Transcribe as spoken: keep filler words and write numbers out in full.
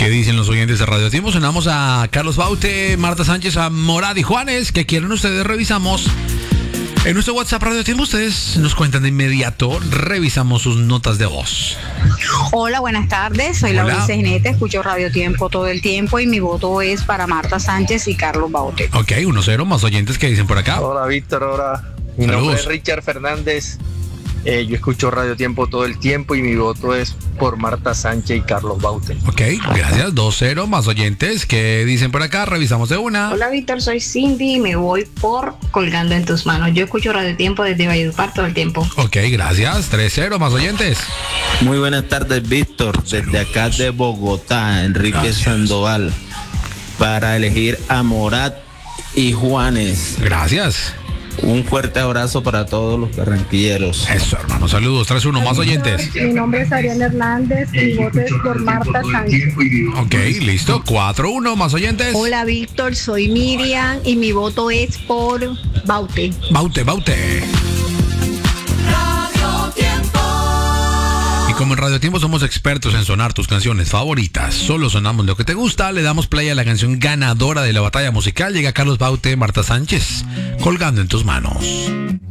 ¿Qué dicen los oyentes de Radio Tiempo? Sonamos a Carlos Baute, Marta Sánchez, a Morad y Juanes. ¿Qué quieren ustedes? Revisamos en nuestro WhatsApp Radio Tiempo. Ustedes nos cuentan de inmediato. Revisamos sus notas de voz. Hola, buenas tardes. Soy Hola. Laura Ginete. Escucho Radio Tiempo todo el tiempo y mi voto es para Marta Sánchez y Carlos Baute. Ok, uno cero. Más oyentes que dicen por acá. Hola Víctor, hola. Mi Saludos. nombre es Richard Fernández. Eh, yo escucho Radio Tiempo todo el tiempo y mi voto es por Marta Sánchez y Carlos Baute. Ok, gracias. dos cero. Más oyentes que dicen por acá. Revisamos de una. Hola Víctor, soy Cindy y me voy por Colgando en tus manos. Yo escucho Radio Tiempo desde Valledupar todo el tiempo. Ok, gracias. tres cero. Más oyentes. Muy buenas tardes, Víctor. Desde acá de Bogotá, Enrique Gracias. Sandoval, para elegir a Morat y Juanes. Gracias. Un fuerte abrazo para todos los barranquilleros. Eso, hermano. Saludos. tres uno. Más oyentes. Mi nombre es Ariana Hernández y mi voto es por Marta Sánchez. Ok, listo. cuatro uno. Más oyentes. Hola, Víctor. Soy Miriam y mi voto es por Baute. Baute, Baute. Y como en Radio Tiempo somos expertos en sonar tus canciones favoritas, solo sonamos lo que te gusta, le damos play a la canción ganadora de la batalla musical. Llega Carlos Baute, Marta Sánchez, Colgando en tus manos.